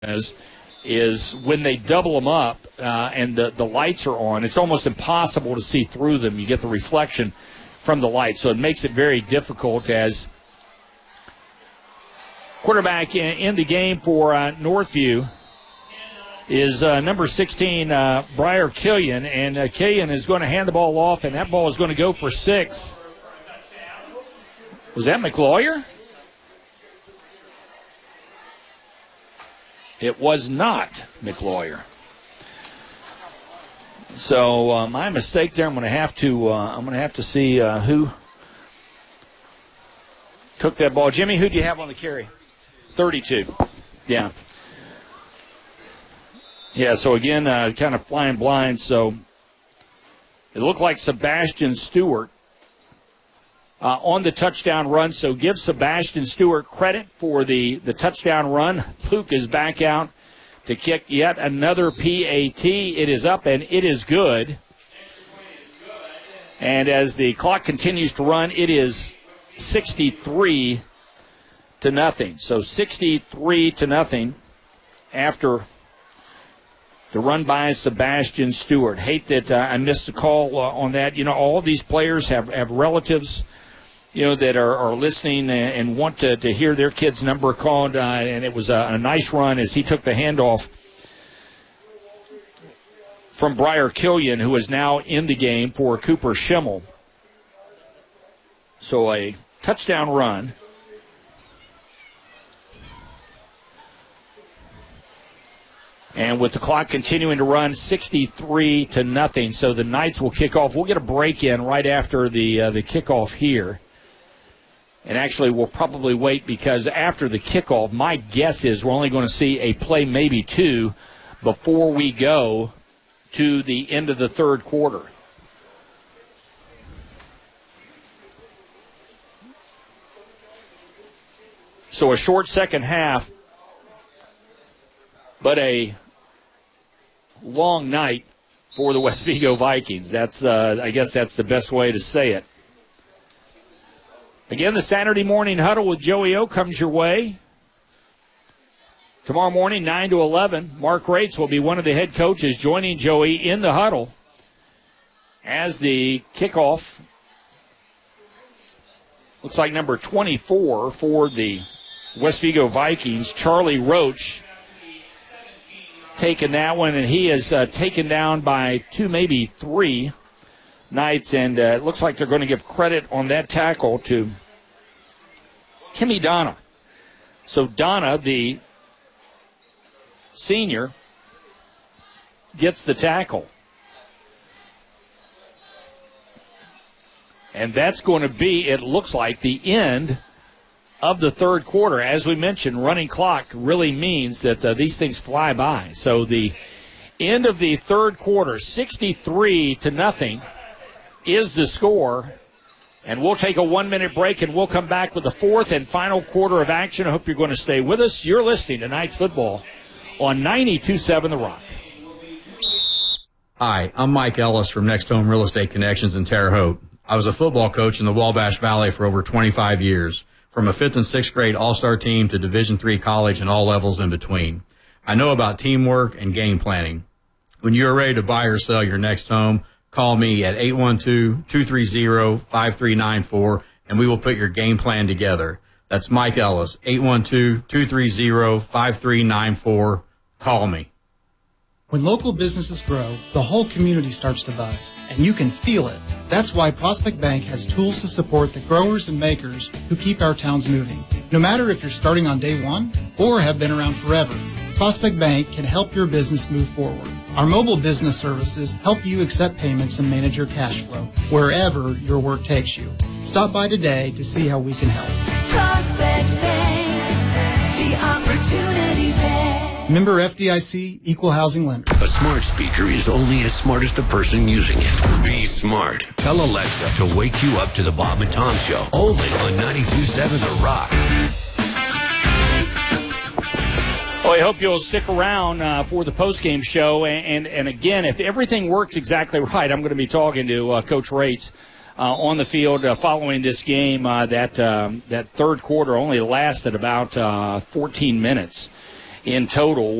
is when they double them up and the lights are on, it's almost impossible to see through them. You get the reflection from the light, so it makes it very difficult. As quarterback in the game for Northview is number 16, Briar Killian, and Killian is going to hand the ball off, and that ball is going to go for 6. Was that McLawyer? It was not McLawyer. So my mistake there. I'm going to have to see who took that ball. Jimmy, who do you have on the carry? 32. Yeah. Yeah. So again, kind of flying blind. So it looked like Sebastian Stewart on the touchdown run. So give Sebastian Stewart credit for the touchdown run. Luke is back out to kick yet another PAT. It is up and it is good. And as the clock continues to run, it is 63-0. So 63-0 after the run by Sebastian Stewart. Hate that I missed the call on that. You know, all of these players have relatives, you know, that are listening and want to hear their kid's number called, and it was a nice run as he took the handoff from Briar Killian, who is now in the game for Cooper Schimmel. So a touchdown run. And with the clock continuing to run, 63-0. So the Knights will kick off. We'll get a break in right after the kickoff here. And actually, we'll probably wait because after the kickoff, my guess is we're only going to see a play, maybe two, before we go to the end of the third quarter. So a short second half, but a long night for the West Vigo Vikings. That's, I guess that's the best way to say it. Again, the Saturday morning huddle with Joey O comes your way. Tomorrow morning, 9 to 11, Mark Rates will be one of the head coaches joining Joey in the huddle as the kickoff. Looks like number 24 for the West Vigo Vikings, Charlie Roach, taking that one, and he is taken down by 2, maybe 3 Knights, and it looks like they're going to give credit on that tackle to Timmy Donna. So Donna, the senior, gets the tackle. And that's going to be, it looks like, the end of the third quarter. As we mentioned, running clock really means that these things fly by. So the end of the third quarter, 63-0 is the score. And we'll take a 1-minute break, and we'll come back with the fourth and final quarter of action. I hope you're going to stay with us. You're listening to Knights Football on 92.7 The Rock. Hi, I'm Mike Ellis from Next Home Real Estate Connections in Terre Haute. I was a football coach in the Wabash Valley for over 25 years, from a 5th and 6th grade all-star team to Division III college and all levels in between. I know about teamwork and game planning. When you're ready to buy or sell your next home, call me at 812-230-5394, and we will put your game plan together. That's Mike Ellis, 812-230-5394. Call me. When local businesses grow, the whole community starts to buzz, and you can feel it. That's why Prospect Bank has tools to support the growers and makers who keep our towns moving. No matter if you're starting on day one or have been around forever, Prospect Bank can help your business move forward. Our mobile business services help you accept payments and manage your cash flow wherever your work takes you. Stop by today to see how we can help. Prospect Bank, the opportunity bank. Member FDIC, Equal Housing Lender. A smart speaker is only as smart as the person using it. Be smart. Tell Alexa to wake you up to the Bob and Tom Show. Only on 92.7 The Rock. Well, I hope you'll stick around for the postgame show. And again, if everything works exactly right, I'm going to be talking to Coach Rates on the field following this game. That third quarter only lasted about 14 minutes. in total.